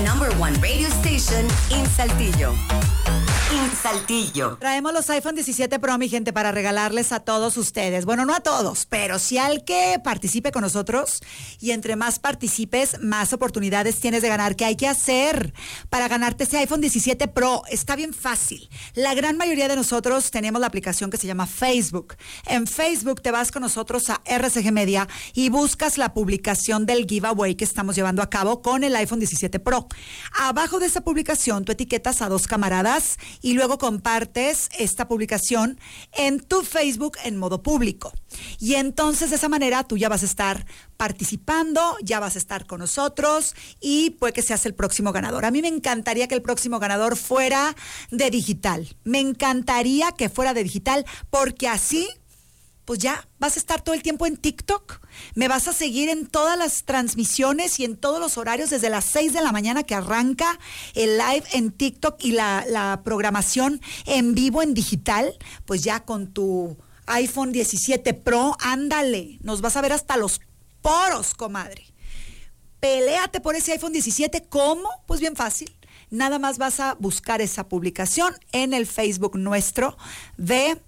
#1 radio station in Saltillo. Saltillo. Traemos los iPhone 17 Pro, mi gente, para regalarles a todos ustedes. Bueno, no a todos, pero sí al que participe con nosotros. Y entre más participes, más oportunidades tienes de ganar. ¿Qué hay que hacer para ganarte ese iPhone 17 Pro? Está bien fácil. La gran mayoría de nosotros tenemos la aplicación que se llama Facebook. En Facebook te vas con nosotros a RCG Media y buscas la publicación del giveaway que estamos llevando a cabo con el iPhone 17 Pro. Abajo de esa publicación tú etiquetas a 2 camaradas y luego compartes esta publicación en tu Facebook en modo público. Y entonces de esa manera tú ya vas a estar participando, ya vas a estar con nosotros y puede que seas el próximo ganador. A mí me encantaría que el próximo ganador fuera de digital. Me encantaría que fuera de digital porque así pues ya vas a estar todo el tiempo en TikTok. Me vas a seguir en todas las transmisiones y en todos los horarios desde las 6 de la mañana que arranca el live en TikTok y la programación en vivo en digital. Pues ya con tu iPhone 17 Pro, ándale, nos vas a ver hasta los poros, comadre. Peléate por ese iPhone 17. ¿Cómo? Pues bien fácil. Nada más vas a buscar esa publicación en el Facebook nuestro de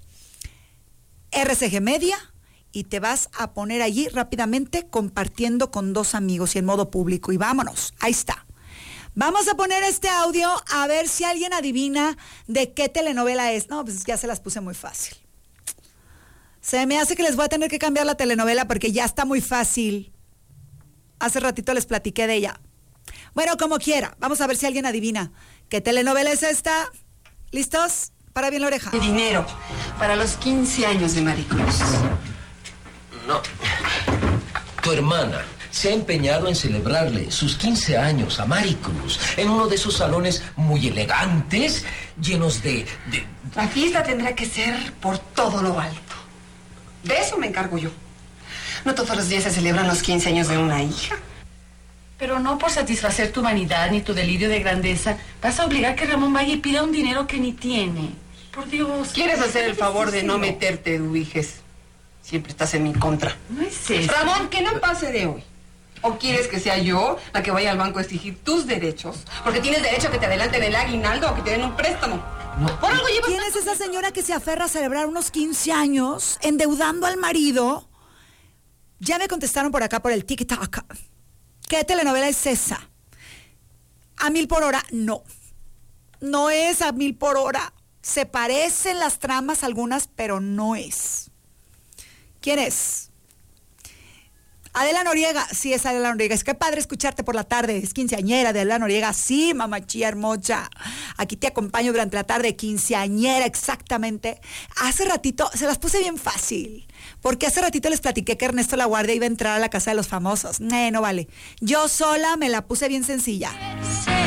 RCG Media y te vas a poner allí rápidamente compartiendo con 2 amigos y en modo público y vámonos, ahí está. Vamos a poner este audio a ver si alguien adivina de qué telenovela es. No, pues ya se las puse muy fácil. Se me hace que les voy a tener que cambiar la telenovela porque ya está muy fácil. Hace ratito les platiqué de ella. Bueno, como quiera, vamos a ver si alguien adivina qué telenovela es esta. ¿Listos? Para bien la oreja. Dinero para los 15 años de Maricruz. No. Tu hermana se ha empeñado en celebrarle sus 15 años a Maricruz en uno de esos salones muy elegantes, llenos de... La fiesta tendrá que ser por todo lo alto. De eso me encargo yo. No todos los días se celebran los 15 años de una hija. Pero no por satisfacer tu vanidad ni tu delirio de grandeza vas a obligar que Ramón vaya y pida un dinero que ni tiene. Por Dios. ¿Quieres hacer el favor de no meterte, Duiges? Siempre estás en mi contra. No es eso. Ramón, que no pase de hoy. ¿O quieres que sea yo la que vaya al banco a exigir tus derechos? Porque tienes derecho a que te adelanten el aguinaldo o que te den un préstamo. No. Por algo llevas... ¿Quién es esa señora que se aferra a celebrar unos 15 años endeudando al marido? Ya me contestaron por acá por el TikTok. ¿Qué telenovela es esa? ¿A 1000 por hora? No. No es a 1000 por hora. Se parecen las tramas algunas, pero no es. ¿Quién es? Adela Noriega. Sí, es Adela Noriega. Es que padre escucharte por la tarde. Es quinceañera de Adela Noriega. Sí, mamachía hermosa. Aquí te acompaño durante la tarde. Quinceañera, exactamente. Hace ratito, se las puse bien fácil. Porque hace ratito les platiqué que Ernesto La Guardia iba a entrar a la casa de los famosos. No vale. Yo sola me la puse bien sencilla.